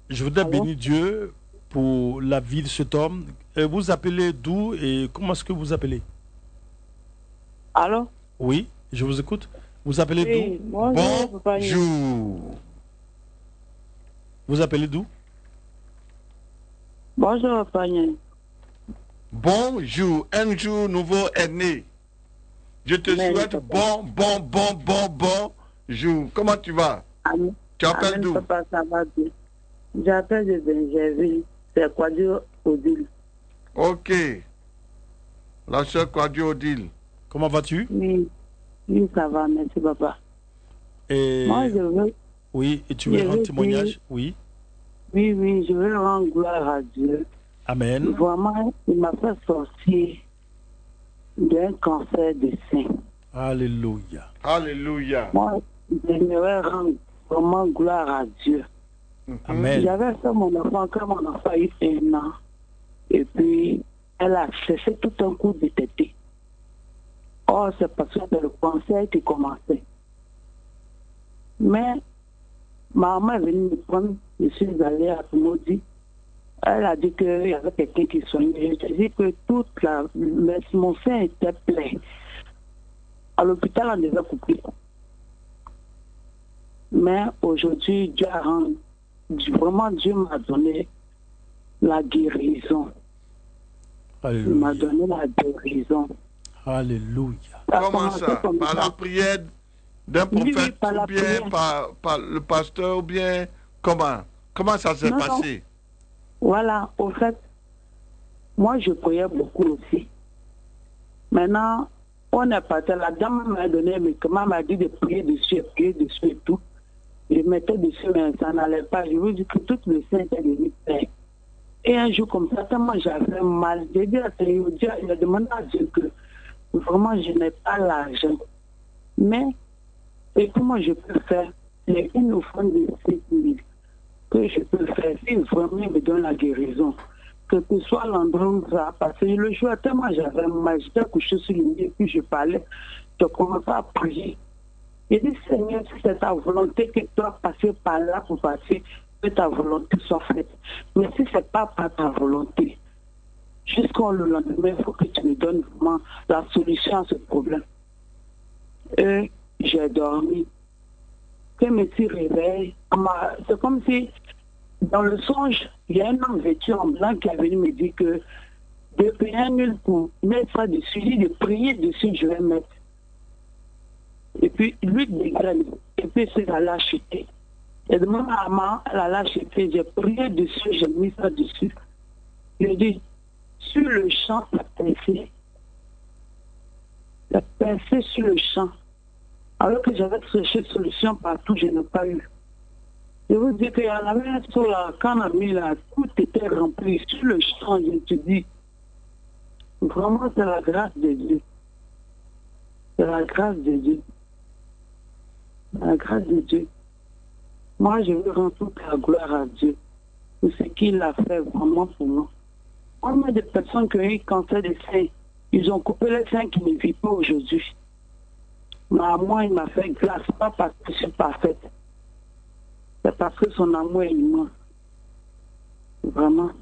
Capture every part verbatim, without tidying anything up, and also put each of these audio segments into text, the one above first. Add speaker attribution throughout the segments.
Speaker 1: Je voudrais
Speaker 2: Allô?
Speaker 1: bénir Dieu pour la vie de cet homme. Euh, vous appelez d'où et comment est-ce que vous appelez?
Speaker 2: Allô?
Speaker 1: Oui, je vous écoute. Vous appelez d'où?
Speaker 2: Oui, bonjour, Papa Niel.
Speaker 3: Bonjour.
Speaker 1: Vous appelez d'où?
Speaker 2: Bonjour, Papa Niel.
Speaker 3: Bonjour. Un jour nouveau est né. Je te
Speaker 2: Amen,
Speaker 3: souhaite
Speaker 2: papa.
Speaker 3: bon, bon, bon, bon, bon jour. Comment tu vas?
Speaker 2: Amen.
Speaker 3: Tu appelles
Speaker 2: Amen,
Speaker 3: d'où?
Speaker 2: papa, ça va bien. J'appelle de Benjerville. C'est Quadio Odile.
Speaker 3: Ok. La soeur Quadio Odile.
Speaker 1: Comment vas-tu?
Speaker 2: Oui, oui, ça va, merci, papa.
Speaker 1: Et...
Speaker 2: Moi, je veux,
Speaker 1: Oui, et tu
Speaker 2: je
Speaker 1: veux rendre
Speaker 2: veux
Speaker 1: témoignage?
Speaker 2: dire-
Speaker 1: Oui.
Speaker 2: oui, oui, je veux rendre gloire à Dieu.
Speaker 1: Amen.
Speaker 2: Vraiment, il m'a fait sortir d'un cancer de sein.
Speaker 1: Alléluia.
Speaker 3: Alléluia.
Speaker 2: Moi, j'aimerais rendre vraiment gloire à Dieu.
Speaker 1: Amen.
Speaker 2: J'avais fait mon enfant quand mon enfant a eu un an. Et puis, elle a cessé tout un coup de tété. Or, c'est parce que c'est le cancer qui commençait. Mais, ma maman est venue me prendre, je suis allée à Maudit. Elle a dit qu'il y avait quelqu'un qui soignait. Je dis que toute la... mais mon sein était plein. À l'hôpital, on devait couper. Mais aujourd'hui, Dieu a rendu... Vraiment, Dieu m'a donné la guérison. Il m'a
Speaker 1: Alléluia.
Speaker 2: donné la guérison.
Speaker 1: Alléluia.
Speaker 2: Ça a
Speaker 3: Comment
Speaker 2: commencé
Speaker 3: ça?
Speaker 2: comme
Speaker 3: Par
Speaker 2: ça.
Speaker 3: la prière d'un
Speaker 2: Oui, oui,
Speaker 3: prophète
Speaker 2: par la
Speaker 3: ou bien
Speaker 2: prière.
Speaker 3: par, par le pasteur ou bien comment? Comment ça s'est
Speaker 2: Non, non.
Speaker 3: passé?
Speaker 2: Voilà, au fait, moi je priais beaucoup aussi. Maintenant, on est parti, la dame m'a donné un médicament, m'a dit de prier dessus, et prier dessus et tout. Je mettais dessus, mais ça n'allait pas. Je vous dis que tout le sein était devenu plein. Et un jour comme ça, tellement j'avais mal, j'ai dit à Seigneur, Dieu, il a demandé à Dieu que vraiment je n'ai pas l'argent. Mais, et comment je peux faire? C'est une offrande de cinq mille que je peux faire si vraiment il me donne la guérison. Que ce soit l'endroit où ça a passé. Le jour, tellement j'avais mal, j'étais couché sur le lit, puis je parlais, je commençais à prier. J'ai dit, Seigneur, si c'est ta volonté que tu dois passer par là pour passer, que ta volonté soit faite. Mais si ce n'est pas par ta volonté, jusqu'au lendemain, il faut que tu me donnes vraiment la solution à ce problème. Et j'ai dormi. Quand je me suis réveillée, c'est comme si, dans le songe, il y a un homme vêtu en blanc qui est venu me dire que de payer un mille pour mettre ça dessus, de prier dessus, je vais mettre. Et puis, l'huile de graines, et puis c'est la lâcheté. Et de ma maman, elle a lâcheté, j'ai prié dessus, j'ai mis ça dessus. Je dis, sur le champ, la pincée, la pincée sur le champ. Alors que j'avais cherché solution partout, je n'ai pas eu. Je vous dis qu'il y en avait un sur la quand on a mis là, tout était rempli sur le champ, je te dis. Vraiment, c'est la grâce de Dieu. C'est la grâce de Dieu. La grâce de Dieu. Moi, je veux rendre toute la gloire à Dieu pour ce qu'il a fait vraiment pour moi. On a des personnes qui ont eu cancer des seins. Ils ont coupé les seins qui ne vivent pas aujourd'hui. Mais à moi, il m'a fait grâce, pas parce que je suis parfaite. C'est parce que son amour est immense. Vraiment.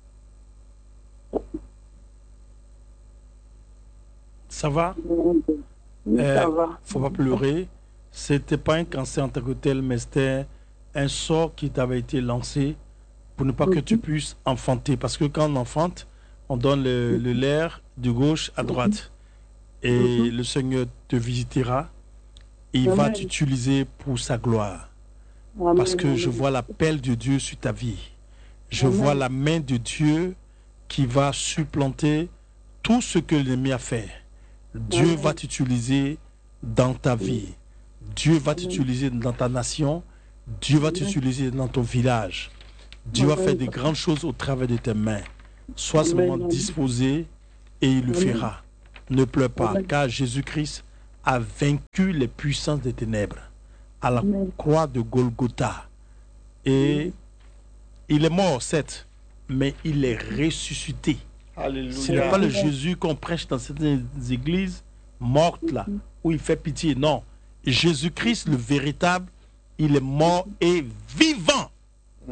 Speaker 1: Ça va?
Speaker 2: Oui, ça
Speaker 1: Euh,
Speaker 2: va.
Speaker 1: Faut pas pleurer. C'était pas un cancer en tant que tel, mais c'était un sort qui t'avait été lancé pour ne pas que tu puisses enfanter. Parce que quand on enfante, on donne le, le l'air de gauche à droite. Et le Seigneur te visitera et il va
Speaker 2: Amen.
Speaker 1: t'utiliser pour sa gloire.
Speaker 2: Amen,
Speaker 1: Parce que je
Speaker 2: amen.
Speaker 1: vois l'appel de Dieu sur ta vie. Je
Speaker 2: Amen.
Speaker 1: vois la main de Dieu qui va supplanter tout ce que l'ennemi a fait. Dieu
Speaker 2: Amen.
Speaker 1: va t'utiliser dans ta vie. Dieu va t'utiliser dans ta nation. Dieu va t'utiliser dans ton village. Dieu va
Speaker 2: Amen.
Speaker 1: faire des grandes choses au travers de tes mains. Sois
Speaker 2: Amen.
Speaker 1: seulement
Speaker 2: Amen.
Speaker 1: disposé et il le
Speaker 2: Amen.
Speaker 1: fera. Ne pleure pas,
Speaker 2: Amen.
Speaker 1: car Jésus-Christ a vaincu les puissances des ténèbres à la
Speaker 2: Amen.
Speaker 1: croix de Golgotha. Et il est mort, certes, mais il est ressuscité. Ce n'est pas
Speaker 3: Alléluia.
Speaker 1: le Jésus qu'on prêche dans certaines églises mortes là, où il fait pitié. Non. Jésus-Christ, le véritable, il est mort et vivant.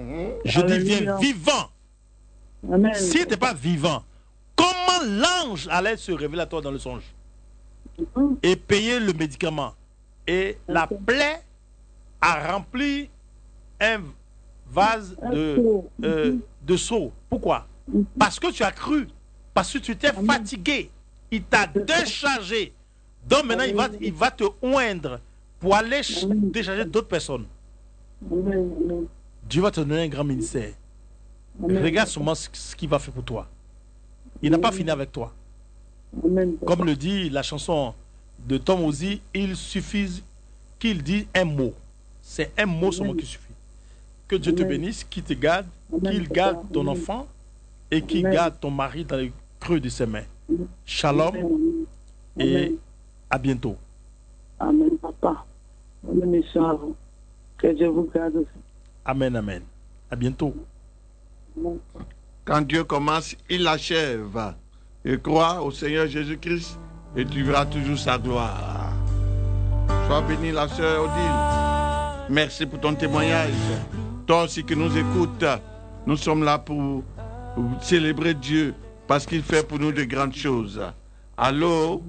Speaker 1: Je
Speaker 2: Alléluia.
Speaker 1: deviens vivant.
Speaker 2: Amen.
Speaker 1: Si tu n'es pas vivant, comment l'ange allait se révéler à toi dans le songe
Speaker 2: Mhm.
Speaker 1: et payer le médicament? Et la
Speaker 2: Ok.
Speaker 1: plaie a rempli un vase de, euh, de seau. Pourquoi?
Speaker 2: Mhm.
Speaker 1: Parce que tu as cru. Parce que tu t'es
Speaker 2: Amen.
Speaker 1: fatigué. Il t'a déchargé. Donc maintenant, il va, il va te oindre pour aller ch-
Speaker 2: Amen.
Speaker 1: décharger d'autres personnes.
Speaker 2: Amen. Amen.
Speaker 1: Dieu va te donner un grand ministère.
Speaker 2: Amen.
Speaker 1: Regarde seulement ce ce qu'il va faire pour toi. Il n'a pas fini avec toi.
Speaker 2: Amen.
Speaker 1: Comme le dit la chanson de Tom Ozzy, il suffit qu'il dise un mot. C'est un mot seulement qui suffit. Que Dieu te
Speaker 2: Amen.
Speaker 1: bénisse, qu'il te garde,
Speaker 2: Amen,
Speaker 1: qu'il
Speaker 2: papa.
Speaker 1: garde ton
Speaker 2: Amen.
Speaker 1: enfant et qu'il
Speaker 2: Amen.
Speaker 1: garde ton mari dans le creux de ses mains. Shalom
Speaker 2: Amen.
Speaker 1: et
Speaker 2: Amen.
Speaker 1: à bientôt.
Speaker 2: Amen, papa. Bonne mission à vous. Que Dieu vous garde aussi.
Speaker 1: Amen, amen. À bientôt.
Speaker 2: Amen.
Speaker 3: Quand Dieu commence, il achève. Et crois au Seigneur Jésus-Christ et tu verras toujours sa gloire. Sois béni, la sœur Odile. Merci pour ton témoignage. Toi aussi qui nous écoutes, nous sommes là pour célébrer Dieu parce qu'il fait pour nous de grandes choses. Allô?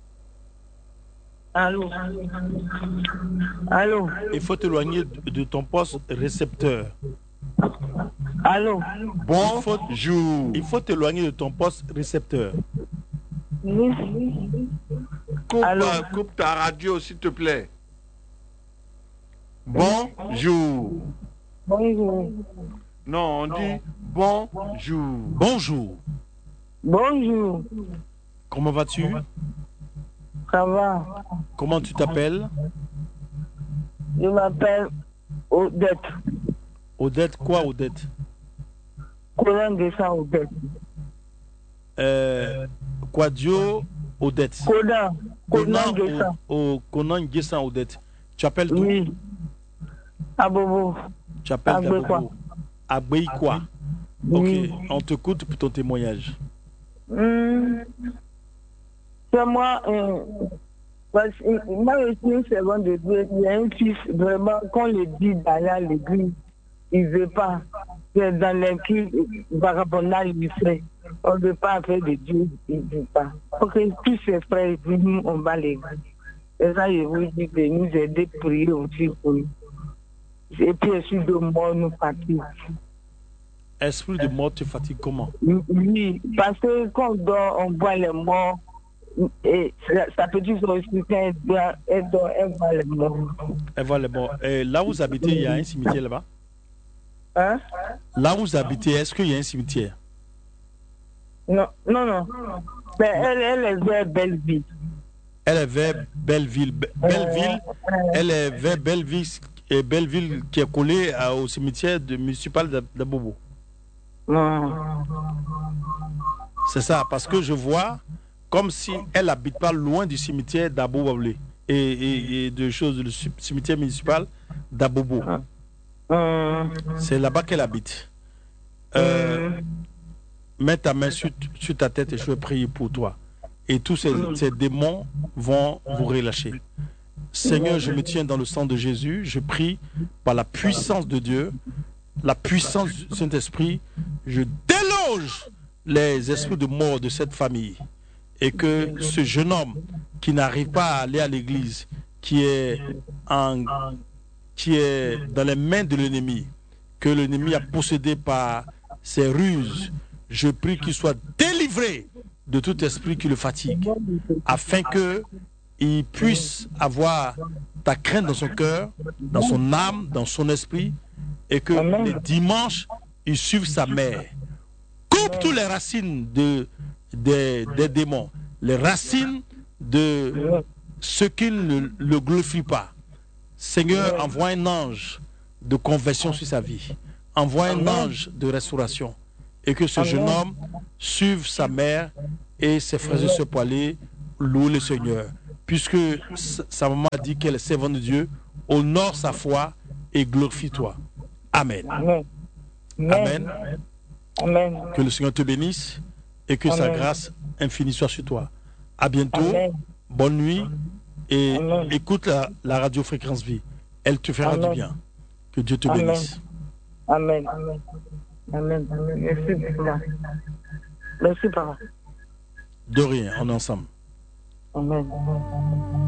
Speaker 2: Allô? Allô?
Speaker 1: Il faut t'éloigner de de ton poste récepteur.
Speaker 2: Allô?
Speaker 3: Bonjour.
Speaker 1: Il faut t'éloigner de ton poste récepteur.
Speaker 3: Coupe,
Speaker 2: Allô?
Speaker 3: euh, coupe ta radio, s'il te plaît. Bonjour.
Speaker 2: Bonjour.
Speaker 3: Non, on dit bonjour.
Speaker 1: Bonjour.
Speaker 2: Bonjour.
Speaker 1: Comment vas-tu?
Speaker 2: Ça va?
Speaker 1: Comment tu t'appelles?
Speaker 2: Je m'appelle Odette.
Speaker 1: Odette, quoi Odette?
Speaker 2: Colin de ça, Odette.
Speaker 1: Euh, Quadio Odette.
Speaker 2: Colin. Colin
Speaker 1: Conan
Speaker 2: de ça.
Speaker 1: au Conan Guessan Odette. Tu appelles d'où?
Speaker 2: Oui. À Bobo.
Speaker 1: Tu appelles
Speaker 2: Agbé quoi?
Speaker 1: d'Abobo. Agbé quoi? Ok,
Speaker 2: Oui.
Speaker 1: on te écoute pour ton témoignage.
Speaker 2: Hmm. C'est moi, euh, parce que moi, je suis une seconde de Dieu. Il y a un fils, vraiment, qu'on le dit d'aller à l'église, il ne veut pas. C'est dans l'équipe vagabondage, il fait. On ne veut pas faire de Dieu, il ne veut pas. Ok, tous ses frères, ils disent, nous, on va à l'église. Et ça, je vous dis de nous aider à prier aussi pour nous. Et puis, je suis de mort, nous fatigue.
Speaker 1: Esprit de mort te fatigue comment?
Speaker 2: Oui, parce que quand on dort, on voit les morts. Et ça, ça peut dire aussi qu'elle doit, elle doit, elle voit les morts.
Speaker 1: Elle voit les morts. Et là où vous habitez, il y a un cimetière là-bas?
Speaker 2: Hein?
Speaker 1: Là où vous habitez, est-ce qu'il y a un cimetière?
Speaker 2: Non, non, non. Mais elle, elle est vers Belleville.
Speaker 1: Elle est vers Belleville. Be- Belleville, elle est vers Belleville, et Belleville qui est collée à- au cimetière de, municipal de, de Bobo.
Speaker 2: Non.
Speaker 1: C'est ça, parce que je vois comme si elle n'habite pas loin du cimetière d'Abobo et, et, et de choses, le ci- cimetière municipal d'Abobo.
Speaker 2: Hum,
Speaker 1: C'est là-bas qu'elle habite. Euh, mets ta main sur, sur ta tête et je vais prier pour toi. Et tous ces, ces démons vont vous relâcher. Seigneur, je me tiens dans le sang de Jésus. Je prie par la puissance de Dieu, la puissance du Saint-Esprit. Je déloge les esprits de mort de cette famille. Et que ce jeune homme qui n'arrive pas à aller à l'église, qui est, en, qui est dans les mains de l'ennemi, que l'ennemi a possédé par ses ruses, je prie qu'il soit délivré de tout esprit qui le fatigue, afin que il puisse avoir ta crainte dans son cœur, dans son âme, dans son esprit, et que
Speaker 2: Amen.
Speaker 1: les dimanches, il suive sa mère. Coupe toutes les racines de, des, des démons, les racines de ce qui ne le glorifie pas. Seigneur, envoie un ange de conversion sur sa vie. Envoie un ange de restauration. Et que ce jeune homme suive sa mère et ses frères et sœurs pour aller louer le Seigneur. Puisque sa maman a dit qu'elle est servante de Dieu, honore sa foi et glorifie-toi. Amen.
Speaker 2: Amen.
Speaker 1: Amen.
Speaker 2: Amen.
Speaker 1: Que le Seigneur te bénisse et que sa
Speaker 2: Amen.
Speaker 1: grâce infinie soit sur toi. À bientôt.
Speaker 2: Amen.
Speaker 1: Bonne nuit. Et
Speaker 2: Amen.
Speaker 1: écoute la, la radio Fréquence Vie. Elle te fera
Speaker 2: Amen.
Speaker 1: du bien. Que Dieu te
Speaker 2: Amen.
Speaker 1: bénisse.
Speaker 2: Amen. Amen. Amen. Merci beaucoup. Merci, papa.
Speaker 1: De rien, on est ensemble.
Speaker 2: Amen.